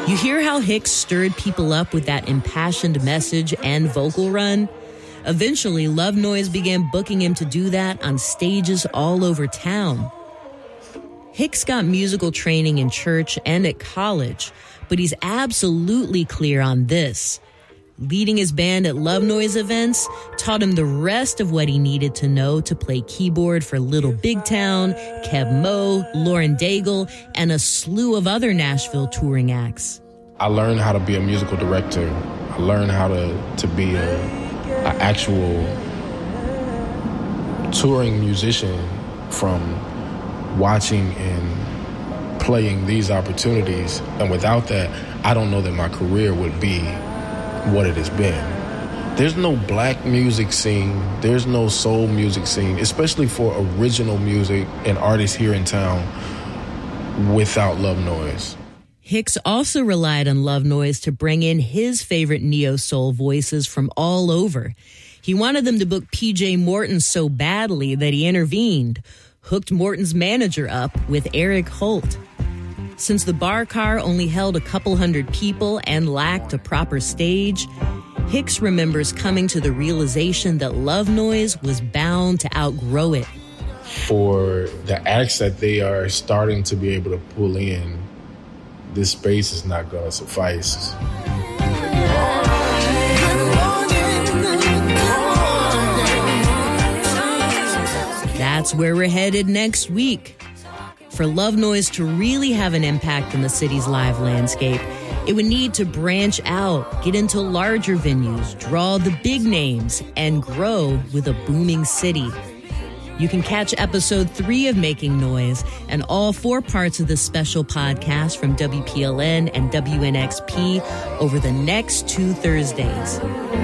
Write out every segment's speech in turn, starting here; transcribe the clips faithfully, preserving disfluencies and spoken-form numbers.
You hear how Hicks stirred people up with that impassioned message and vocal run? Eventually, Love Noise began booking him to do that on stages all over town. Hicks got musical training in church and at college, but he's absolutely clear on this. Leading his band at Love Noise events taught him the rest of what he needed to know to play keyboard for Little Big Town, Kev Mo, Lauren Daigle, and a slew of other Nashville touring acts. I learned how to be a musical director. I learned how to, to be a, a actual touring musician from watching and playing these opportunities. And without that, I don't know that my career would be what it has been. There's no black music scene, there's no soul music scene, especially for original music and artists here in town, without Love Noise. Hicks also relied on Love Noise to bring in his favorite neo-soul voices from all over. He wanted them to book P J Morton so badly that he intervened, hooked Morton's manager up with Eric Holt. Since the bar car only held a couple hundred people and lacked a proper stage, Hicks remembers coming to the realization that Love Noise was bound to outgrow it. For the acts that they are starting to be able to pull in, this space is not going to suffice. That's where we're headed next week. For Love Noise to really have an impact in the city's live landscape, it would need to branch out, get into larger venues, draw the big names, and grow with a booming city. You can catch episode three of Making Noise and all four parts of this special podcast from W P L N and W N X P over the next two Thursdays.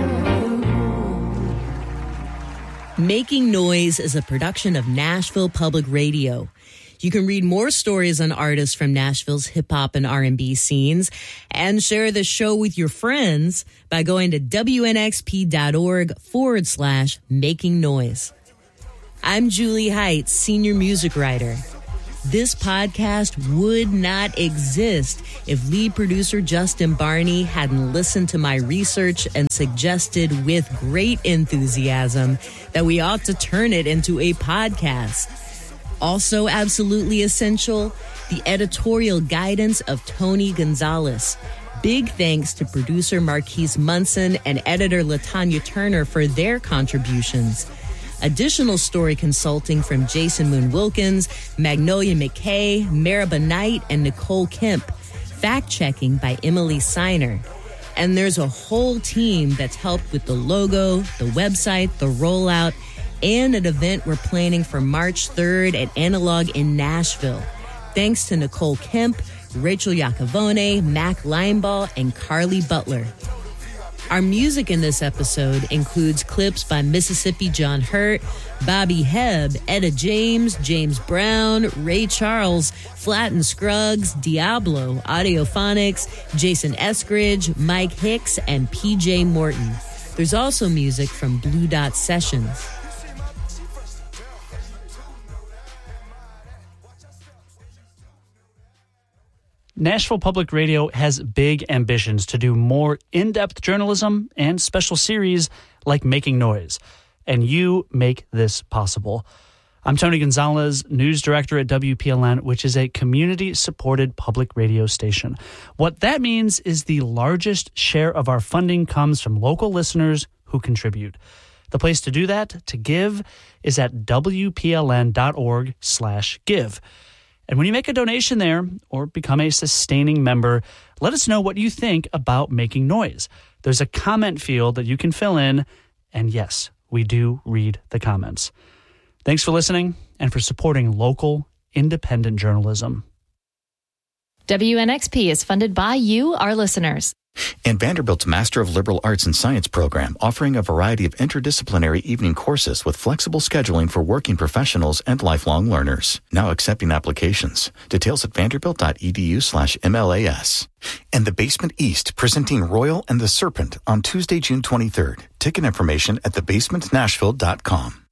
Making Noise is a production of Nashville Public Radio. You can read more stories on artists from Nashville's hip-hop and R and B scenes and share the show with your friends by going to wnxp.org forward slash making noise. I'm Julie Heights, senior music writer. This podcast would not exist if lead producer Justin Barney hadn't listened to my research and suggested with great enthusiasm that we ought to turn it into a podcast. Also absolutely essential, the editorial guidance of Tony Gonzalez. Big thanks to producer Marquise Munson and editor LaTanya Turner for their contributions. Additional story consulting from Jason Moon Wilkins, Magnolia McKay, Maribel Knight, and Nicole Kemp. Fact-checking by Emily Seiner. And there's a whole team that's helped with the logo, the website, the rollout, and an event we're planning for March third at Analog in Nashville. Thanks to Nicole Kemp, Rachel Iacovone, Mac Linebaugh, and Carly Butler. Our music in this episode includes clips by Mississippi John Hurt, Bobby Hebb, Etta James, James Brown, Ray Charles, Flatten Scruggs, Diablo, Audiophonics, Jason Eskridge, Mike Hicks, and P J Morton. There's also music from Blue Dot Sessions. Nashville Public Radio has big ambitions to do more in-depth journalism and special series like Making Noise, and you make this possible. I'm Tony Gonzalez, news director at W P L N, which is a community-supported public radio station. What that means is the largest share of our funding comes from local listeners who contribute. The place to do that, to give, is at W P L N dot org slash give. And when you make a donation there or become a sustaining member, let us know what you think about Making Noise. There's a comment field that you can fill in, and yes, we do read the comments. Thanks for listening and for supporting local, independent journalism. W N X P is funded by you, our listeners. And Vanderbilt's Master of Liberal Arts and Science program, offering a variety of interdisciplinary evening courses with flexible scheduling for working professionals and lifelong learners. Now accepting applications. Details at vanderbilt.edu slash MLAS. And The Basement East, presenting Royal and the Serpent on Tuesday, June twenty-third. Ticket information at the basement nashville dot com.